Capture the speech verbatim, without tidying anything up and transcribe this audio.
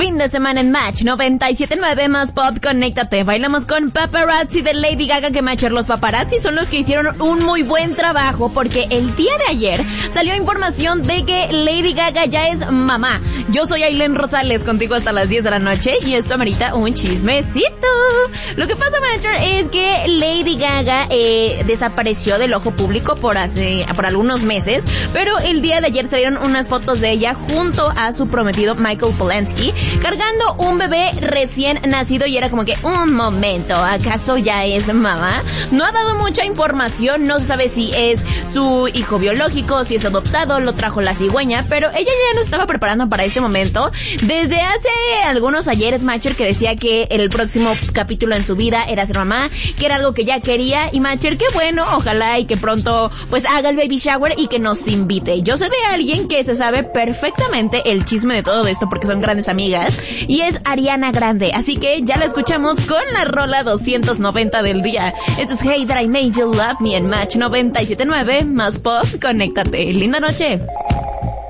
fin de semana en Match noventa y siete punto nueve más pop, conéctate. Bailamos con Paparazzi de Lady Gaga, que Matcher, los paparazzi son los que hicieron un muy buen trabajo, porque el día de ayer salió información de que Lady Gaga ya es mamá. Yo soy Ailén Rosales, contigo hasta las diez de la noche, y esto amerita un chismecito. Lo que pasa, Matcher, es que Lady Gaga eh, desapareció del ojo público por hace por algunos meses, pero el día de ayer salieron unas fotos de ella junto a su prometido Michael Polensky, cargando un bebé recién nacido, y era como que, un momento, ¿acaso ya es mamá? No ha dado mucha información, no se sabe si es su hijo biológico, si es adoptado, lo trajo la cigüeña, pero ella ya nos estaba preparando para este momento desde hace algunos ayeres, Matcher, que decía que el próximo capítulo en su vida era ser mamá, que era algo que ya quería, y Matcher, qué bueno, ojalá y que pronto pues haga el baby shower y que nos invite. Yo sé de alguien que se sabe perfectamente el chisme de todo esto porque son grandes amigas, y es Ariana Grande, así que ya la escuchamos con la rola doscientos noventa del día. Esto es Hey That I Made You Love Me en Match noventa y siete punto nueve más pop, conéctate. Linda noche.